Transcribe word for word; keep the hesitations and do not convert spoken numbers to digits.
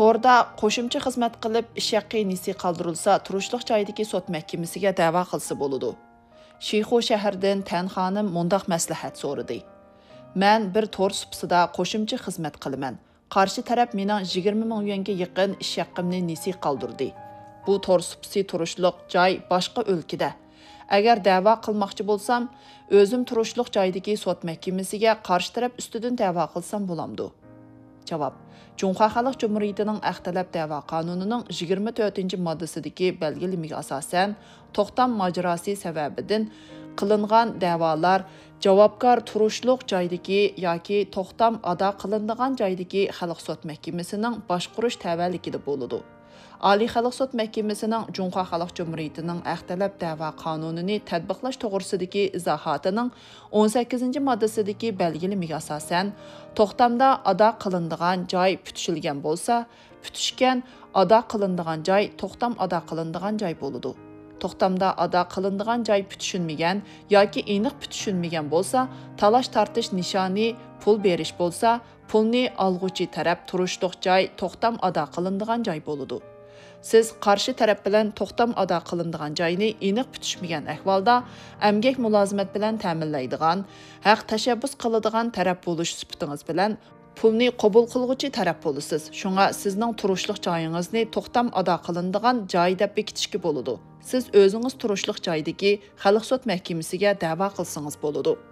Torda qo'shimcha xizmat qilib ish haqqi nesi qoldirilsa, turishliq joydagi sud mahkamasiga da'vo qilsa bo'ladi. Sheyxu shahardan Tan xonim mundaq maslahat so'radi. Men bir tor supsida qo'shimcha xizmat qilaman. Qarshi taraf mening yigirma ming yuanga yaqin ish haqqimni nesi qoldirdi. Bu tor supsi turishliq joy boshqa o'lkada. Agar da'vo qilmoqchi bo'lsam, o'zim turishliq joydagi sud mahkamasiga qarshi taraf ustidan da'vo qilsam bo'lamdi. Javob: Cumhuriyet Xalq Cumhuriyetining Aqtalab da'vo qonunining yigirma to'rtinchi moddasidagi belgilimiga asosan to'xtam majrosi sababidan qilingan da'volar javobgar turishliq joydagi yoki to'xtam ado qilinadigan joydagi xalq sud mahkamasining boshqarish tavallikida bo'ladi. Oliy xalq sud mahkamasining Cumhuriyet Xalq Cumhuriyetining Aqtalab da'vo qonunini tatbiqlash to'g'risidagi izohotining o'n sakkizinchi moddasidagi belgilimiga asosan to'xtamda ado qilinadigan joy putishilgan bo'lsa, putishgan ado qilinadigan joy to'xtam ado qilinadigan joy bo'ladi. To'xtamda ado qilinadigan joy putishilmagan yoki aniq putishilmagan bo'lsa, talash tortish nishoni pul berish bo'lsa, pulni olg'uchi taraf turishliq joy to'xtam ado qilinadigan joy bo'ladi. Siz qarshi taraf bilan to'xtam ado qilinadigan joyni aniq putishmagan ahvolda amgak mulozimat bilan ta'minlaydigan, haq tashabbus qiladigan taraf bo'lish sifatingiz bilan pulni qabul qilguvchi taraf bo'lasiz. Shunga sizning turishliq joyingizni to'xtam ado qilinadigan joy deb bekitishga bo'ladi. Siz o'zingiz turishliq joydagi xalq sud mahkamasiga da'vo qilsangiz bo'ladi.